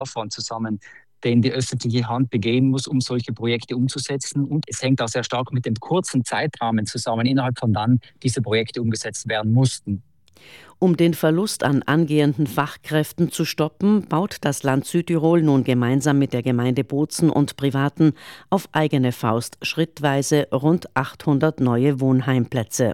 Aufwand zusammen, den die öffentliche Hand begehen muss, um solche Projekte umzusetzen. Und es hängt auch sehr stark mit dem kurzen Zeitrahmen zusammen, innerhalb von dann diese Projekte umgesetzt werden mussten. Um den Verlust an angehenden Fachkräften zu stoppen, baut das Land Südtirol nun gemeinsam mit der Gemeinde Bozen und Privaten auf eigene Faust schrittweise rund 800 neue Wohnheimplätze.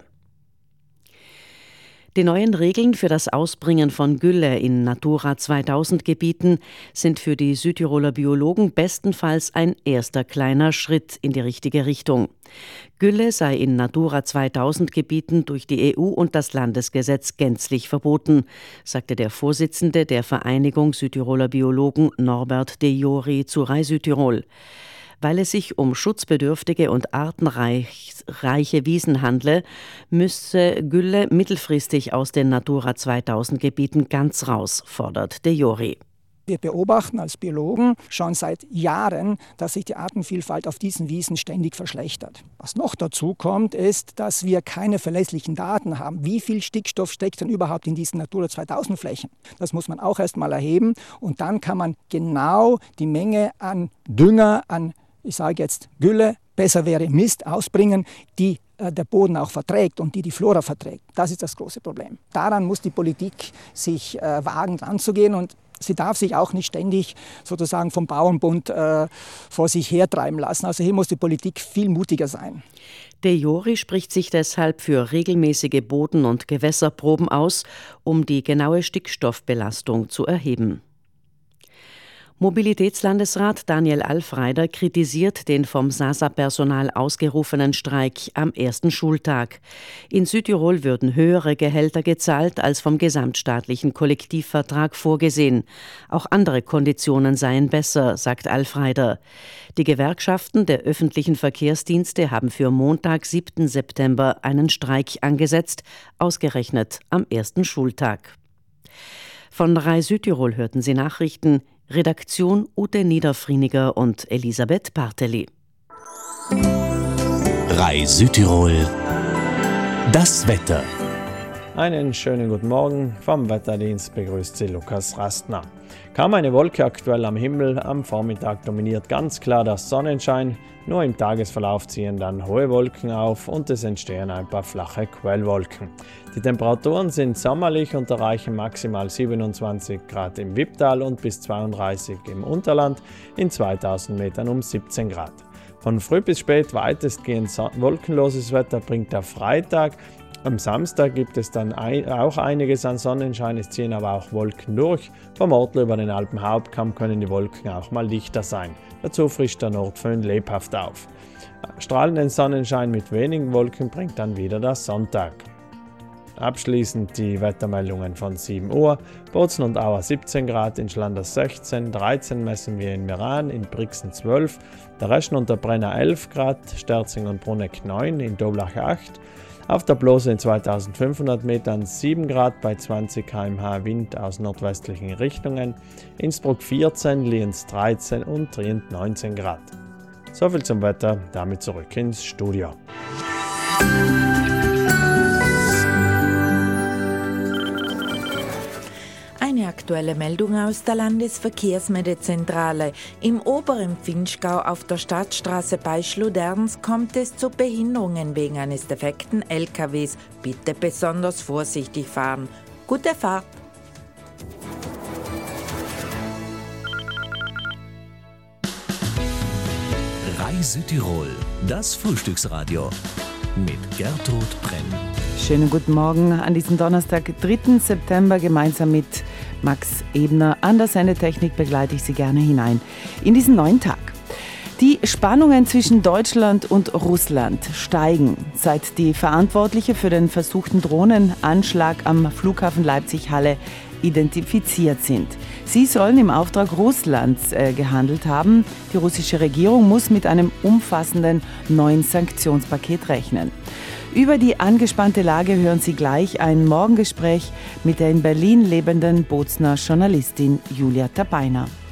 Die neuen Regeln für das Ausbringen von Gülle in Natura-2000-Gebieten sind für die Südtiroler Biologen bestenfalls ein erster kleiner Schritt in die richtige Richtung. Gülle sei in Natura-2000-Gebieten durch die EU und das Landesgesetz gänzlich verboten, sagte der Vorsitzende der Vereinigung Südtiroler Biologen Norbert de Jori zu RAI Südtirol. Weil es sich um schutzbedürftige und artenreiche Wiesen handle, müsse Gülle mittelfristig aus den Natura-2000-Gebieten ganz raus, fordert de Jori. Wir beobachten als Biologen schon seit Jahren, dass sich die Artenvielfalt auf diesen Wiesen ständig verschlechtert. Was noch dazu kommt, ist, dass wir keine verlässlichen Daten haben. Wie viel Stickstoff steckt denn überhaupt in diesen Natura-2000-Flächen? Das muss man auch erst mal erheben. Und dann kann man genau die Menge an Dünger, an, ich sage jetzt Gülle, besser wäre Mist, ausbringen, die der Boden auch verträgt und die Flora verträgt. Das ist das große Problem. Daran muss die Politik sich wagen, anzugehen, und sie darf sich auch nicht ständig sozusagen vom Bauernbund vor sich hertreiben lassen. Also hier muss die Politik viel mutiger sein. De Jori spricht sich deshalb für regelmäßige Boden- und Gewässerproben aus, um die genaue Stickstoffbelastung zu erheben. Mobilitätslandesrat Daniel Alfreider kritisiert den vom SASA-Personal ausgerufenen Streik am ersten Schultag. In Südtirol würden höhere Gehälter gezahlt als vom gesamtstaatlichen Kollektivvertrag vorgesehen. Auch andere Konditionen seien besser, sagt Alfreider. Die Gewerkschaften der öffentlichen Verkehrsdienste haben für Montag, 7. September einen Streik angesetzt, ausgerechnet am ersten Schultag. Von RAI Südtirol hörten Sie Nachrichten. Redaktion Ute Niederfrieniger und Elisabeth Barteli. RAI Südtirol. Das Wetter. Einen schönen guten Morgen. Vom Wetterdienst begrüßt Sie Lukas Rastner. Kaum eine Wolke aktuell am Himmel. Am Vormittag dominiert ganz klar der Sonnenschein. Nur im Tagesverlauf ziehen dann hohe Wolken auf und es entstehen ein paar flache Quellwolken. Die Temperaturen sind sommerlich und erreichen maximal 27 Grad im Wipptal und bis 32 im Unterland, in 2000 Metern um 17 Grad. Von früh bis spät weitestgehend wolkenloses Wetter bringt der Freitag. Am Samstag gibt es dann auch einiges an Sonnenschein, es ziehen aber auch Wolken durch. Vom Ortl über den Alpenhauptkamm können die Wolken auch mal dichter sein. Dazu frischt der Nordföhn lebhaft auf. Strahlenden Sonnenschein mit wenigen Wolken bringt dann wieder der Sonntag. Abschließend die Wettermeldungen von 7 Uhr. Bozen und Auer 17 Grad, in Schlanders 16, 13 messen wir in Meran, in Brixen 12, der Reschen und der Brenner 11 Grad, Sterzing und Bruneck 9, in Doblach 8, auf der Blose in 2500 Metern 7 Grad bei 20 km/h Wind aus nordwestlichen Richtungen, Innsbruck 14, Lienz 13 und Trient 19 Grad. Soviel zum Wetter, damit zurück ins Studio. Eine aktuelle Meldung aus der Landesverkehrsmeldezentrale. Im oberen Vinschgau auf der Stadtstraße bei Schluderns kommt es zu Behinderungen wegen eines defekten LKWs. Bitte besonders vorsichtig fahren. Gute Fahrt! RAI Südtirol, das Frühstücksradio mit Gertrud Brenn. Schönen guten Morgen an diesem Donnerstag, 3. September, gemeinsam mit Max Ebner. An der Sendetechnik begleite ich Sie gerne hinein in diesen neuen Tag. Die Spannungen zwischen Deutschland und Russland steigen, seit die Verantwortliche für den versuchten Drohnenanschlag am Flughafen Leipzig-Halle identifiziert sind. Sie sollen im Auftrag Russlands gehandelt haben. Die russische Regierung muss mit einem umfassenden neuen Sanktionspaket rechnen. Über die angespannte Lage hören Sie gleich ein Morgengespräch mit der in Berlin lebenden Bozener Journalistin Julia Tabeiner.